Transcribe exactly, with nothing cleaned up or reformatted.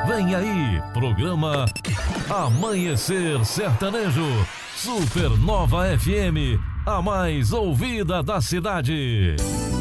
Vem aí, programa Amanhecer Sertanejo, Supernova F M, a mais ouvida da cidade.